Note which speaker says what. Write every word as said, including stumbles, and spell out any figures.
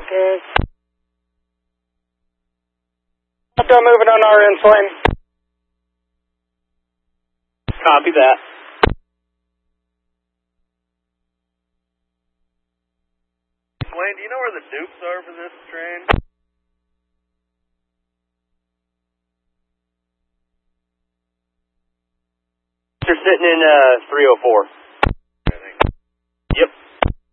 Speaker 1: Good. Still moving on our end, Swain.
Speaker 2: Copy that.
Speaker 3: Swain, do you know where the dupes are for this train?
Speaker 2: They're sitting in uh, three oh four.